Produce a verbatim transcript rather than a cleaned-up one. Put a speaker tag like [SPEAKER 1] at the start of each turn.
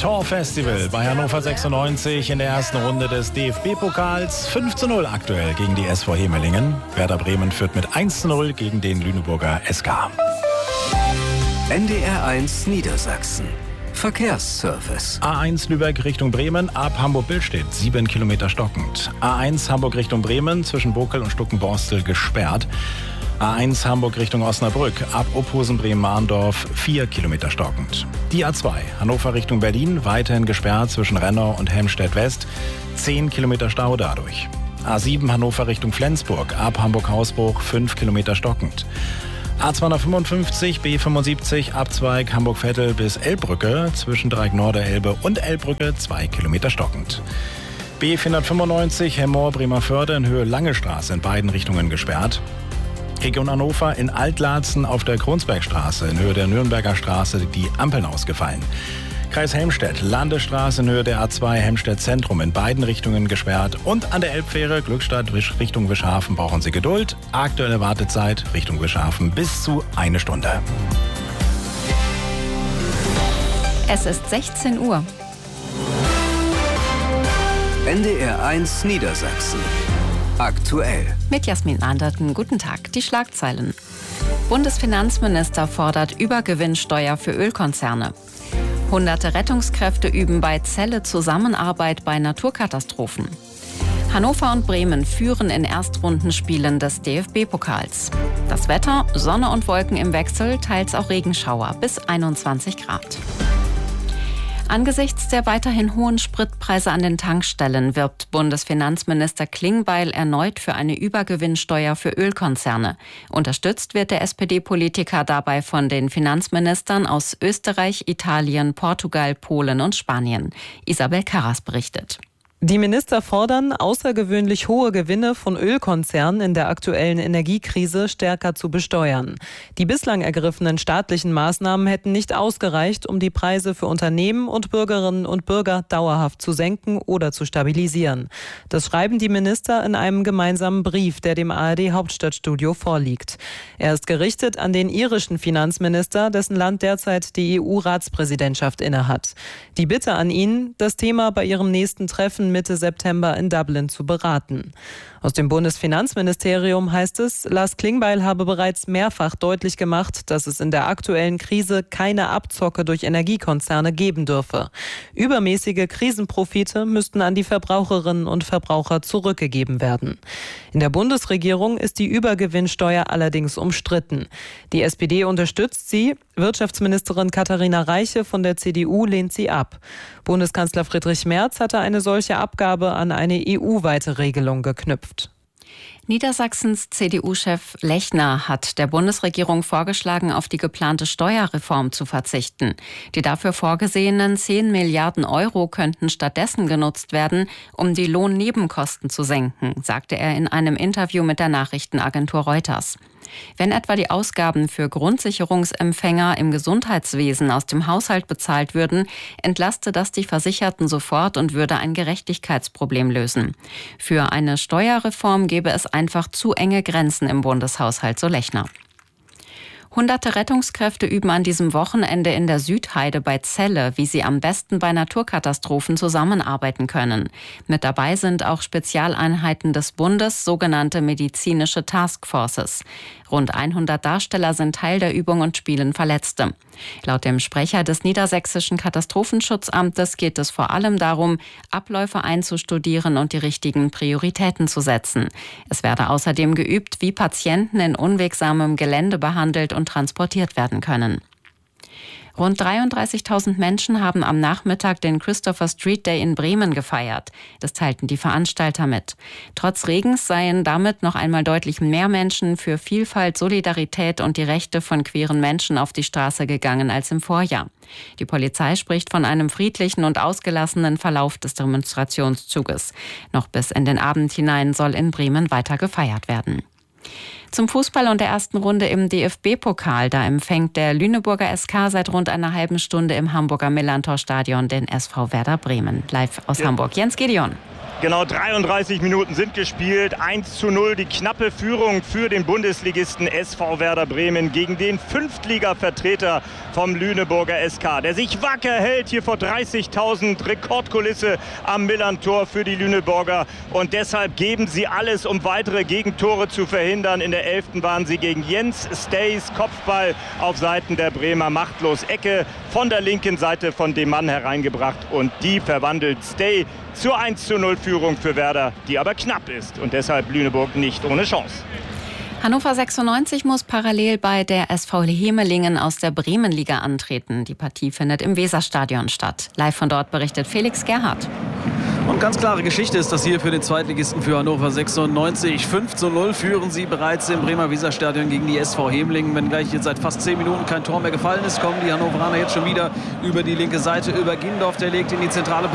[SPEAKER 1] Torfestival bei Hannover sechsundneunzig in der ersten Runde des D F B-Pokals. fünf zu null aktuell gegen die S V Hemelingen. Werder Bremen führt mit eins zu null gegen den Lüneburger S K.
[SPEAKER 2] N D R eins Niedersachsen. Verkehrsservice.
[SPEAKER 1] A eins Lübeck Richtung Bremen ab Hamburg-Billstedt, sieben Kilometer stockend. A eins Hamburg Richtung Bremen zwischen Bokel und Stuckenborstel gesperrt. A eins Hamburg Richtung Osnabrück ab Ophusen-Bremen-Mahndorf, vier Kilometer stockend. Die A zwei Hannover Richtung Berlin weiterhin gesperrt zwischen Rennau und Helmstedt-West, zehn Kilometer Stau dadurch. A sieben Hannover Richtung Flensburg ab Hamburg-Hausbruch, fünf Kilometer stockend. A zweihundertfünfundfünfzig B fünfundsiebzig Abzweig Hamburg-Vettel bis Elbbrücke zwischen Dreieck Norderelbe und Elbbrücke, zwei Kilometer stockend. B vierhundertfünfundneunzig Hemmoor-Bremerförde in Höhe Lange Straße in beiden Richtungen gesperrt. Region Hannover in Altlatzen auf der Kronsbergstraße in Höhe der Nürnberger Straße die Ampeln ausgefallen. Kreis Helmstedt, Landesstraße in Höhe der A zwei Helmstedt Zentrum in beiden Richtungen gesperrt. Und an der Elbfähre Glückstadt Richtung Wischhafen brauchen Sie Geduld. Aktuelle Wartezeit Richtung Wischhafen bis zu eine Stunde.
[SPEAKER 3] Es ist sechzehn Uhr.
[SPEAKER 2] N D R eins Niedersachsen. Aktuell.
[SPEAKER 3] Mit Jasmin Anderten, guten Tag. Die Schlagzeilen. Bundesfinanzminister fordert Übergewinnsteuer für Ölkonzerne. Hunderte Rettungskräfte üben bei Celle Zusammenarbeit bei Naturkatastrophen. Hannover und Bremen führen in Erstrundenspielen des D F B-Pokals. Das Wetter, Sonne und Wolken im Wechsel, teils auch Regenschauer bis einundzwanzig Grad. Angesichts der weiterhin hohen Spritpreise an den Tankstellen wirbt Bundesfinanzminister Klingbeil erneut für eine Übergewinnsteuer für Ölkonzerne. Unterstützt wird der S P D-Politiker dabei von den Finanzministern aus Österreich, Italien, Portugal, Polen und Spanien. Isabel Karras berichtet.
[SPEAKER 4] Die Minister fordern, außergewöhnlich hohe Gewinne von Ölkonzernen in der aktuellen Energiekrise stärker zu besteuern. Die bislang ergriffenen staatlichen Maßnahmen hätten nicht ausgereicht, um die Preise für Unternehmen und Bürgerinnen und Bürger dauerhaft zu senken oder zu stabilisieren. Das schreiben die Minister in einem gemeinsamen Brief, der dem A R D-Hauptstadtstudio vorliegt. Er ist gerichtet an den irischen Finanzminister, dessen Land derzeit die E U-Ratspräsidentschaft innehat. Die Bitte an ihn, das Thema bei ihrem nächsten Treffen Mitte September in Dublin zu beraten. Aus dem Bundesfinanzministerium heißt es, Lars Klingbeil habe bereits mehrfach deutlich gemacht, dass es in der aktuellen Krise keine Abzocke durch Energiekonzerne geben dürfe. Übermäßige Krisenprofite müssten an die Verbraucherinnen und Verbraucher zurückgegeben werden. In der Bundesregierung ist die Übergewinnsteuer allerdings umstritten. Die S P D unterstützt sie, Wirtschaftsministerin Katharina Reiche von der C D U lehnt sie ab. Bundeskanzler Friedrich Merz hatte eine solche Abgabe an eine E U-weite Regelung geknüpft.
[SPEAKER 3] Niedersachsens C D U-Chef Lechner hat der Bundesregierung vorgeschlagen, auf die geplante Steuerreform zu verzichten. Die dafür vorgesehenen zehn Milliarden Euro könnten stattdessen genutzt werden, um die Lohnnebenkosten zu senken, sagte er in einem Interview mit der Nachrichtenagentur Reuters. Wenn etwa die Ausgaben für Grundsicherungsempfänger im Gesundheitswesen aus dem Haushalt bezahlt würden, entlaste das die Versicherten sofort und würde ein Gerechtigkeitsproblem lösen. Für eine Steuerreform gäbe es einfach zu enge Grenzen im Bundeshaushalt, so Lechner. Hunderte Rettungskräfte üben an diesem Wochenende in der Südheide bei Celle, wie sie am besten bei Naturkatastrophen zusammenarbeiten können. Mit dabei sind auch Spezialeinheiten des Bundes, sogenannte medizinische Taskforces. Rund hundert Darsteller sind Teil der Übung und spielen Verletzte. Laut dem Sprecher des Niedersächsischen Katastrophenschutzamtes geht es vor allem darum, Abläufe einzustudieren und die richtigen Prioritäten zu setzen. Es werde außerdem geübt, wie Patienten in unwegsamem Gelände behandelt und transportiert werden können. Rund dreiunddreißigtausend Menschen haben am Nachmittag den Christopher Street Day in Bremen gefeiert. Das teilten die Veranstalter mit. Trotz Regens seien damit noch einmal deutlich mehr Menschen für Vielfalt, Solidarität und die Rechte von queeren Menschen auf die Straße gegangen als im Vorjahr. Die Polizei spricht von einem friedlichen und ausgelassenen Verlauf des Demonstrationszuges. Noch bis in den Abend hinein soll in Bremen weiter gefeiert werden. Zum Fußball und der ersten Runde im D F B-Pokal. Da empfängt der Lüneburger S K seit rund einer halben Stunde im Hamburger Millantor-Stadion den S V Werder Bremen. Live aus ja. Hamburg, Jens Gideon.
[SPEAKER 5] Genau dreiunddreißig Minuten sind gespielt. eins zu null die knappe Führung für den Bundesligisten S V Werder Bremen gegen den Fünftliga-Vertreter vom Lüneburger S K, der sich wacker hält hier vor dreißigtausend, Rekordkulisse am Millantor für die Lüneburger. Und deshalb geben sie alles, um weitere Gegentore zu verhindern. In der elften waren sie gegen Jens Stays Kopfball auf Seiten der Bremer machtlos. Ecke von der linken Seite von dem Mann hereingebracht und die verwandelt Stay zur eins zu null Führung für Werder, die aber knapp ist und deshalb Lüneburg nicht ohne Chance.
[SPEAKER 3] Hannover sechsundneunzig muss parallel bei der S V Hemelingen aus der Bremenliga antreten. Die Partie findet im Weserstadion statt. Live von dort berichtet Felix Gerhardt.
[SPEAKER 6] Und ganz klare Geschichte ist das hier für den Zweitligisten für Hannover sechsundneunzig. fünf zu null führen sie bereits im Bremer Weserstadion gegen die S V Hemelingen. Wenn gleich jetzt seit fast zehn Minuten kein Tor mehr gefallen ist, kommen die Hannoveraner jetzt schon wieder über die linke Seite. Über Gindorf, der legt in die zentrale Position.